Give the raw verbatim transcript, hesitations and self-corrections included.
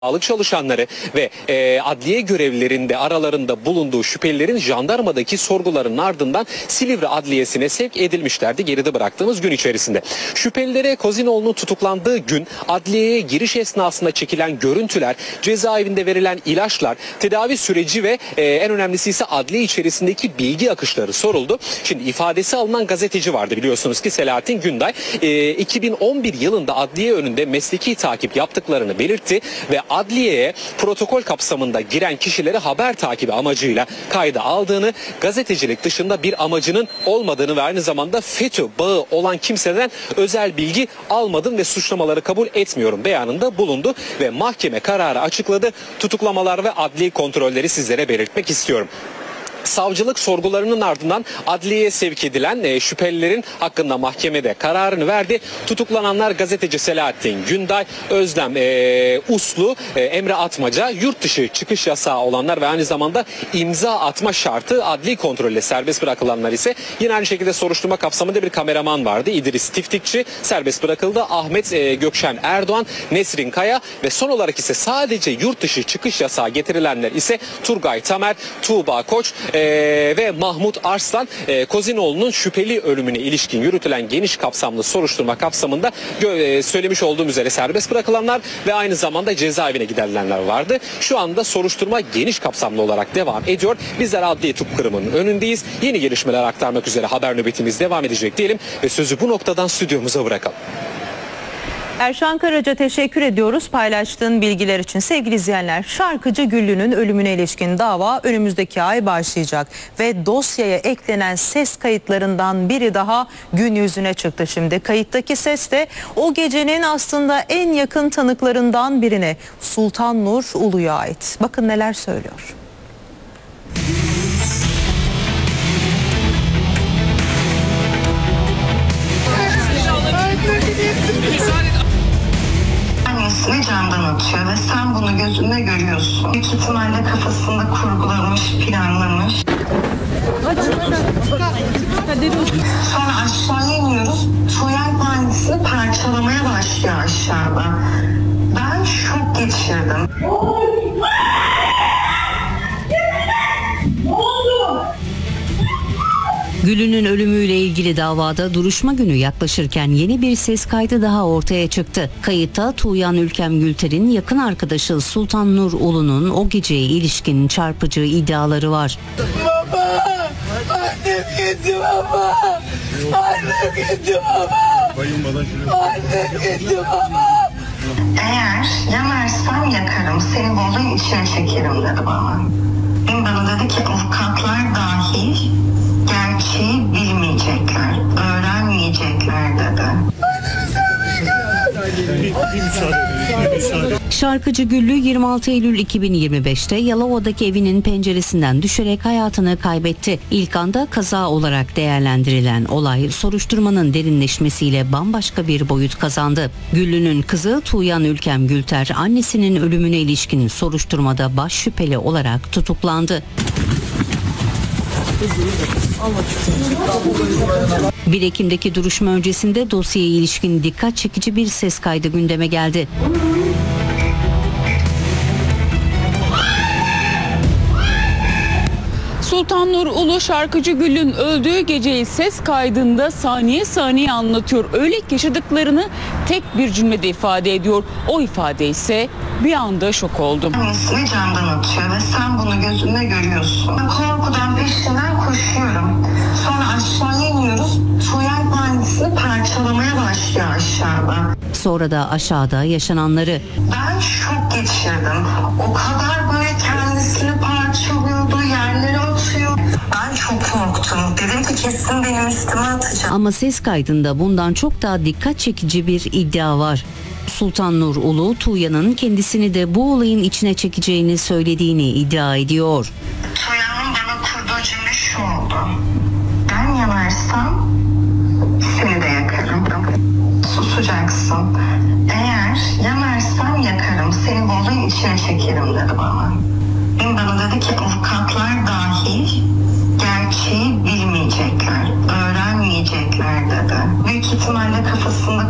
Sağlık çalışanları ve e, adliye görevlilerinde aralarında bulunduğu şüphelilerin jandarmadaki sorgularının ardından Silivri Adliyesi'ne sevk edilmişlerdi geride bıraktığımız gün içerisinde. Şüphelilere Kozinoğlu'nun tutuklandığı gün adliyeye giriş esnasında çekilen görüntüler, cezaevinde verilen ilaçlar, tedavi süreci ve e, en önemlisi ise adliye içerisindeki bilgi akışları soruldu. Şimdi ifadesi alınan gazeteci vardı, biliyorsunuz ki Selahattin Günday e, iki bin on bir yılında adliye önünde mesleki takip yaptıklarını belirtti ve adliyeye protokol kapsamında giren kişileri haber takibi amacıyla kayda aldığını, gazetecilik dışında bir amacının olmadığını ve aynı zamanda FETÖ bağı olan kimseden özel bilgi almadım ve suçlamaları kabul etmiyorum beyanında bulundu ve mahkeme kararı açıkladı. Tutuklamalar ve adli kontrolleri sizlere belirtmek istiyorum. Savcılık sorgularının ardından adliyeye sevk edilen e, şüphelilerin hakkında mahkemede kararını verdi. Tutuklananlar gazeteci Selahattin Günday, Özlem e, Uslu, e, Emre Atmaca, yurt dışı çıkış yasağı olanlar ve aynı zamanda imza atma şartı adli kontrolle serbest bırakılanlar ise yine aynı şekilde soruşturma kapsamında bir kameraman vardı. İdris Tiftikçi serbest bırakıldı. Ahmet e, Gökşen Erdoğan, Nesrin Kaya ve son olarak ise sadece yurt dışı çıkış yasağı getirilenler ise Turgay Tamer, Tuğba Koç Ee, ve Mahmut Arslan. e, Kozinoğlu'nun şüpheli ölümüne ilişkin yürütülen geniş kapsamlı soruşturma kapsamında e, söylemiş olduğum üzere serbest bırakılanlar ve aynı zamanda cezaevine giderilenler vardı. Şu anda soruşturma geniş kapsamlı olarak devam ediyor. Bizler adliye tıp kırımının önündeyiz. Yeni gelişmeler aktarmak üzere haber nöbetimiz devam edecek diyelim ve sözü bu noktadan stüdyomuza bırakalım. Erşan Karaca, teşekkür ediyoruz paylaştığın bilgiler için. Sevgili izleyenler, şarkıcı Güllü'nün ölümüne ilişkin dava önümüzdeki ay başlayacak ve dosyaya eklenen ses kayıtlarından biri daha gün yüzüne çıktı şimdi. Kayıttaki ses de o gecenin aslında en yakın tanıklarından birine, Sultan Nur Ulu'ya ait. Bakın neler söylüyor. Annesini camdan atıyor ve sen bunu gözünde görüyorsun. Büyük ihtimalle kafasında kurgulamış, planlamış. Sonra aşağıya iniyoruz. Tuğyan panisini parçalamaya başlıyor aşağıda. Ben şok geçirdim. Güllü'nün ölümüyle ilgili davada duruşma günü yaklaşırken yeni bir ses kaydı daha ortaya çıktı. Kayıtta Tuğyan Ülkem Gülter'in yakın arkadaşı Sultan Nur Ulu'nun o geceye ilişkin çarpıcı iddiaları var. Baba! Annem gitti baba! Annem gitti baba! Annem gitti baba! Eğer yanarsam yakarım, seni bu olayın içine çekerim dedi bana. Benim bana dedi ki avukatlar dahil gerçeği bilmeyecekler, öğrenmeyecekler dedi. Şarkıcı Güllü yirmi altı Eylül iki bin yirmi beşte Yalova'daki evinin penceresinden düşerek hayatını kaybetti. İlk anda kaza olarak değerlendirilen olay soruşturmanın derinleşmesiyle bambaşka bir boyut kazandı. Güllü'nün kızı Tuğyan Ülkem Gülter annesinin ölümüne ilişkin soruşturmada baş şüpheli olarak tutuklandı. bir Ekim'deki duruşma öncesinde dosyaya ilişkin dikkat çekici bir ses kaydı gündeme geldi. Sultan Nur Ulu şarkıcı Güllü'nün öldüğü geceyi ses kaydında saniye saniye anlatıyor. Öyle ki yaşadıklarını tek bir cümlede ifade ediyor. O ifade ise bir anda şok oldum. Annesini camdan atıyor ve sen bunu gözünde görüyorsun. Korkudan peşinden koşuyorum. Sonra aşağıya iniyoruz. Tuğyan panisini parçalamaya başlıyor aşağıda. Sonra da aşağıda yaşananları. Ben şok geçirdim. O kadar böyle kendisini parçalıyordu, yerlere atıyor. Ben çok korktum. Dedim ki kesin benim üstüme atacak. Ama ses kaydında bundan çok daha dikkat çekici bir iddia var. Sultan Nur Ulu, Tuğyan'ın kendisini de bu olayın içine çekeceğini söylediğini iddia ediyor. Tuğyan'ın bana kurduğu cümle şu oldu. Ben yanarsam seni de yakarım. Susacaksın. Eğer yanarsam yakarım, seni bu olayın içine çekerim dedi bana. Benim bana dedi ki avukatlar dahil gerçeği bilmeyecekler, öğrenmeyecekler dedi. Büyük ihtimalle kafasında